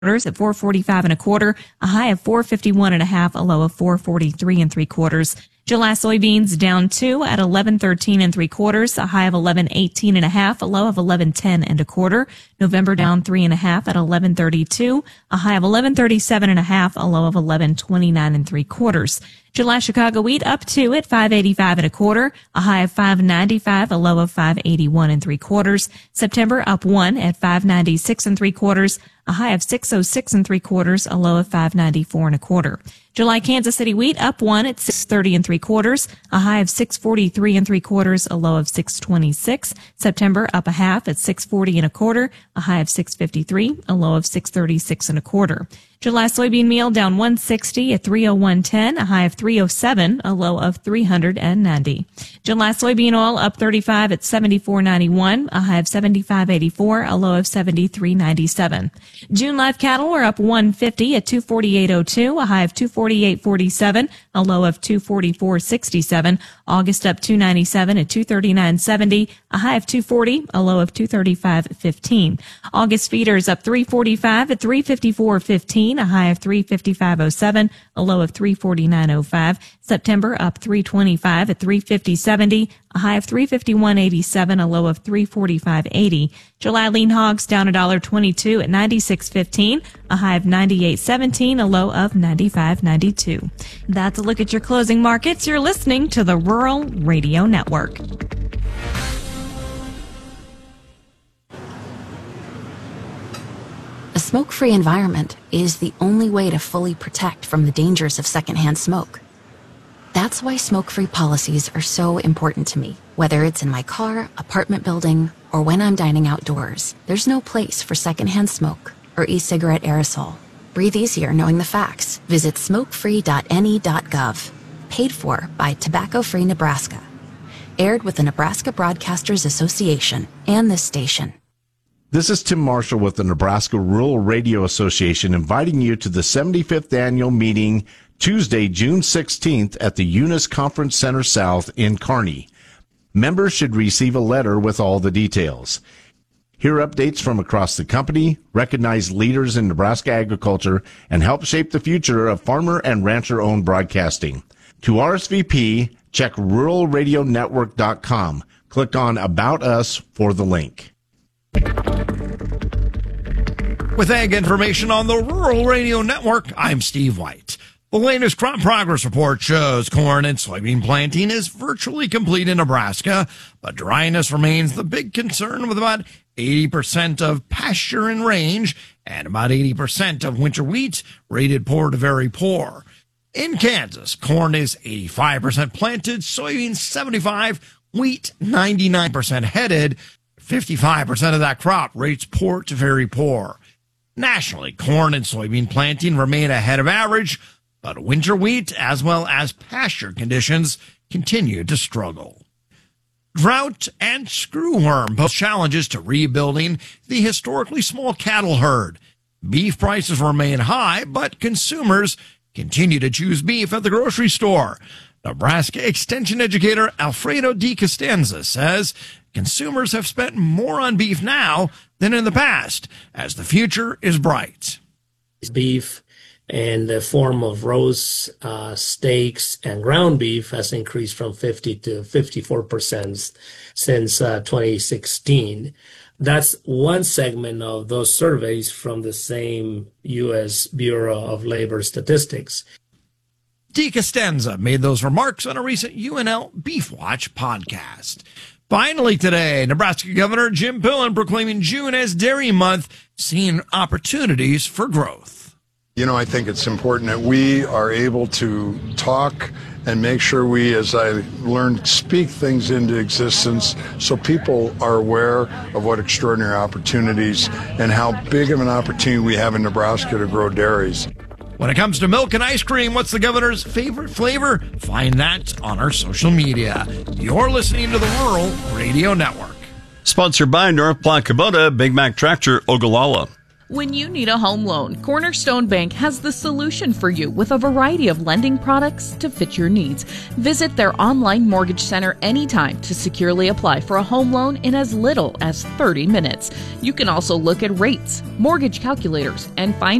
at 445 and a quarter, a high of 451 and a half, a low of 443 and 3/4. July soybeans down 2 at 11.13 and 3/4, a high of 11.18 and a half, a low of 11.10 and a quarter. November down 3 and a half at 11.32, a high of 11.37 and a half, a low of 11.29 and 3/4. July Chicago wheat up 2 at 5.85 and a quarter, a high of 5.95, a low of 5.81 and 3/4. September up 1 at 5.96 and 3/4, a high of 6.06 and 3/4, a low of 5.94 and a quarter. July Kansas City wheat up 1 at 6.30 and 3/4, a high of 6.43 and 3/4, a low of 6.26. September up a half at 6.40 and a quarter, a high of 6.53, a low of 6.36 and a quarter. July soybean meal down 160 at 301.10, a high of 307, a low of 390. July soybean oil up 35 at 74.91, a high of 75.84, a low of 73.97. June live cattle were up 150 at 248.02, a high of 248.47, a low of 244.67. August up 297 at 239.70, a high of 240, a low of 235.15. August feeders up 345 at 354.15, a high of 355.07, a low of 349.05. September up 325 at 350.70, a high of 351.87, a low of 345.80. July lean hogs down $1.22 at 96.15, a high of 98.17, a low of 95.92. That's a look at your closing markets. You're listening to the Rural Radio Network. A smoke-free environment is the only way to fully protect from the dangers of secondhand smoke. That's why smoke-free policies are so important to me. Whether it's in my car, apartment building, or when I'm dining outdoors, there's no place for secondhand smoke or e-cigarette aerosol. Breathe easier knowing the facts. Visit smokefree.ne.gov. Paid for by Tobacco Free Nebraska. Aired with the Nebraska Broadcasters Association and this station. This is Tim Marshall with the Nebraska Rural Radio Association inviting you to the 75th annual meeting Tuesday, June 16th at the Eunice Conference Center South in Kearney. Members should receive a letter with all the details. Hear updates from across the company, recognize leaders in Nebraska agriculture, and help shape the future of farmer and rancher-owned broadcasting. To RSVP, check ruralradionetwork.com. Click on About Us for the link. With ag information on the Rural Radio Network, I'm Steve White. The latest crop progress report shows corn and soybean planting is virtually complete in Nebraska, but dryness remains the big concern with about 80% of pasture in range and about 80% of winter wheat rated poor to very poor. In Kansas, corn is 85% planted, soybeans 75%, wheat 99% headed. 55% of that crop rates poor to very poor. Nationally, corn and soybean planting remain ahead of average, but winter wheat as well as pasture conditions continue to struggle. Drought and screwworm pose challenges to rebuilding the historically small cattle herd. Beef prices remain high, but consumers continue to choose beef at the grocery store. Nebraska Extension educator Alfredo D. Costanza says consumers have spent more on beef now than in the past, as the future is bright. Beef in the form of roast steaks and ground beef has increased from 50 to 54% since 2016. That's one segment of those surveys from the same U.S. Bureau of Labor Statistics. D. Costanza made those remarks on a recent UNL Beef Watch podcast. Finally today, Nebraska Governor Jim Pillen proclaiming June as Dairy Month, seeing opportunities for growth. You know, I think it's important that we are able to talk and make sure we, as I learned, speak things into existence so people are aware of what extraordinary opportunities and how big of an opportunity we have in Nebraska to grow dairies. When it comes to milk and ice cream, what's the governor's favorite flavor? Find that on our social media. You're listening to the Rural Radio Network. Sponsored by North Platte Kubota, Big Mac Tractor, Ogallala. When you need a home loan, Cornerstone Bank has the solution for you with a variety of lending products to fit your needs. Visit their online mortgage center anytime to securely apply for a home loan in as little as 30 minutes. You can also look at rates, mortgage calculators, and find